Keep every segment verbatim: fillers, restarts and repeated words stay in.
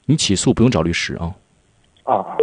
你起诉不用找律师啊。 啊啊啊！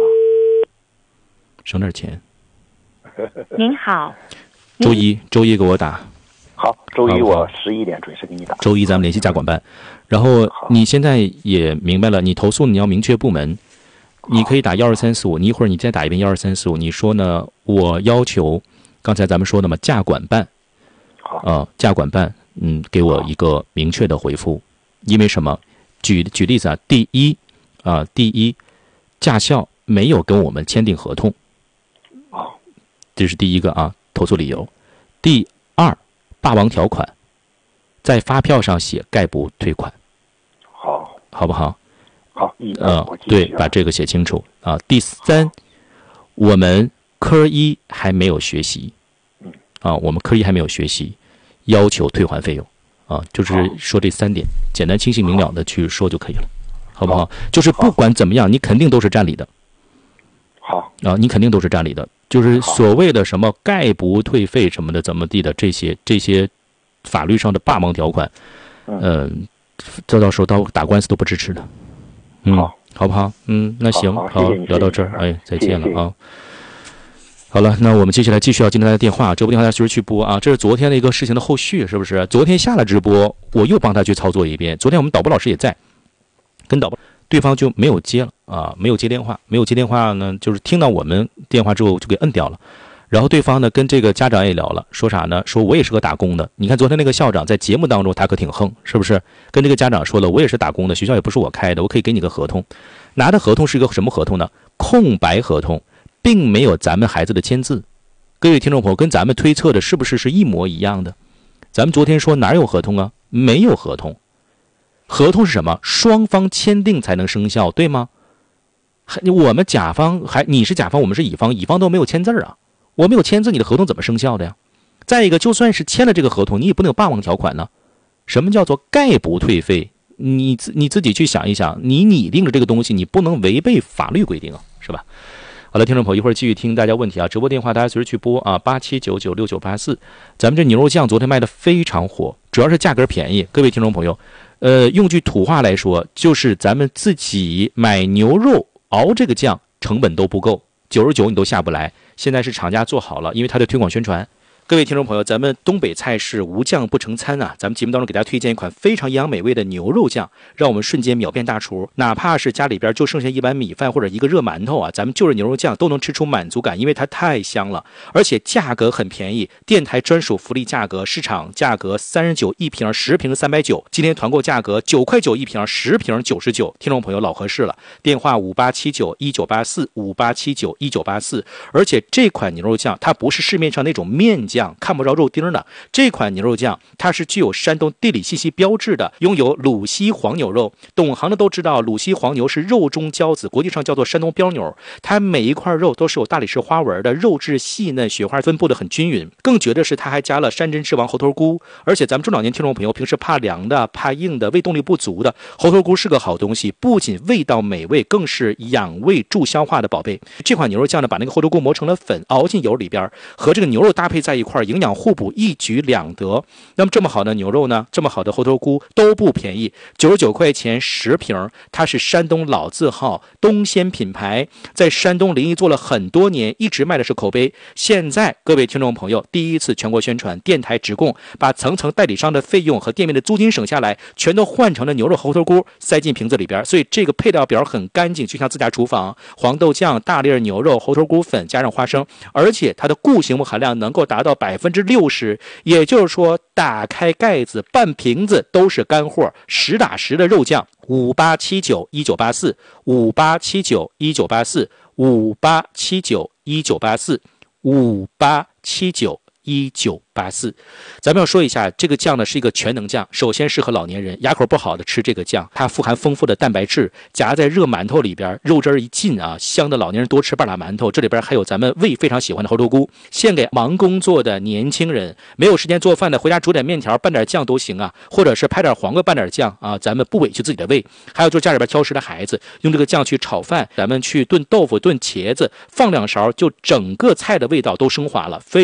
省点钱。 您好， 周一周一给我打。 好，周一我十一点准时给你打。 周一咱们联系家管办。然后你现在也明白了，你投诉你要明确部门，你可以打幺二三四五，你一会儿你再打一遍幺二三四五，你说呢？我要求刚才咱们说的嘛，家管办。啊、呃，家管办，嗯，给我一个明确的回复。因为什么？举举例子啊，第一啊、呃，第一，驾校没有跟我们签订合同。这是第一个啊，投诉理由。第二，霸王条款，在发票上写概不退款。 好， 好不好？ 好， 呃，对，把这个写清楚啊。第三，我们科一还没有学习，啊，我们科一还没有学习，要求退还费用啊，就是说这三点，简单清晰明了的去说就可以了，好不好？就是不管怎么样，你肯定都是占理的。 好啊，你肯定都是占理的。就是所谓的什么概不退费什么的怎么地的这些这些法律上的霸王条款，嗯、呃，这到时候到打官司都不支持的。嗯，好，好不好？嗯，那行，好，好聊到这儿，哎，再见了啊。好了，那我们接下来继续要接大家的电话，这部电话大家随时去拨啊。这是昨天的一个事情的后续，是不是？昨天下了直播，我又帮他去操作一遍。昨天我们导播老师也在，跟导播。对方就没有接了啊，没有接电话，没有接电话呢，就是听到我们电话之后就给摁掉了。然后对方呢跟这个家长也聊了，说啥呢？说我也是个打工的。你看昨天那个校长在节目当中他可挺横，是不是？跟这个家长说了，我也是打工的，学校也不是我开的，我可以给你个合同。拿的合同是一个什么合同呢？空白合同，并没有咱们孩子的签字。各位听众朋友，跟咱们推测的是不是是一模一样的？咱们昨天说哪有合同啊？没有合同。合同是什么？双方签订才能生效，对吗？我们甲方还你是甲方，我们是乙方，乙方都没有签字啊，我没有签字，你的合同怎么生效的呀？再一个，就算是签了这个合同，你也不能有霸王条款呢。什么叫做概不退费？你自你自己去想一想，你拟定的这个东西，你不能违背法律规定啊，是吧？好了，听众朋友，一会儿继续听大家问题啊，直播电话大家随时去拨啊，八七九九六九八四。咱们这牛肉酱昨天卖的非常火，主要是价格便宜。各位听众朋友。呃，用句土话来说，就是咱们自己买牛肉熬这个酱，成本都不够，九十九你都下不来。现在是厂家做好了，因为它的推广宣传。各位听众朋友，咱们东北菜是无酱不成餐啊！咱们节目当中给大家推荐一款非常营养美味的牛肉酱，让我们瞬间秒变大厨。哪怕是家里边就剩下一碗米饭或者一个热馒头啊，咱们就着牛肉酱都能吃出满足感，因为它太香了，而且价格很便宜，电台专属福利价格，市场价格三十九一瓶，十瓶三百九，今天团购价格九块九一瓶，十瓶九十九。听众朋友老合适了，电话五八七九一九八四五八七九一九八四。而且这款牛肉酱它不是市面上那种面酱。看不着肉丁的这款牛肉酱，它是具有山东地理信息标志的，拥有鲁西黄牛肉。懂行的都知道，鲁西黄牛是肉中骄子，国际上叫做山东标牛。它每一块肉都是有大理石花纹的，肉质细嫩，雪花分布的很均匀。更绝的是，它还加了山珍之王猴头菇。而且咱们中老年听众朋友平时怕凉的、怕硬的、胃动力不足的，猴头菇是个好东西，不仅味道美味，更是养胃助消化的宝贝。这款牛肉酱呢，把那个猴头菇磨成了粉，熬进油里边，和这个牛肉搭配在一块，营养互补，一举两得。那么这么好的牛肉呢，这么好的猴头菇都不便宜，九十九块钱十瓶。它是山东老字号东鲜品牌，在山东临沂做了很多年，一直卖的是口碑。现在各位听众朋友第一次全国宣传，电台直供，把层层代理商的费用和店面的租金省下来，全都换成了牛肉猴头菇塞进瓶子里边。所以这个配料表很干净，就像自家厨房。黄豆酱、大粒牛肉、猴头菇粉加上花生，而且它的固形物含量能够达到百分之六十，也就是说打开盖子半瓶子都是干货，实打实的肉酱。五八七九一九八四五八七九一九八四五八七九一九八四五八七九一九八四。咱们要说一下，这个酱呢是一个全能酱，首先适合老年人，牙口不好的吃这个酱，它富含丰富的蛋白质，夹在热馒头里边，肉汁一进啊，香的老年人多吃半拉馒头。这里边还有咱们胃非常喜欢的猴头菇，献给忙工作的年轻人，没有时间做饭的，回家煮点面条拌点酱都行啊，或者是拍点黄瓜拌点酱啊，咱们不委屈自己的胃。还有就是家里边挑食的孩子，用这个酱去炒饭，咱们去炖豆腐炖茄子，放两勺，就整个菜的味道都升华了。非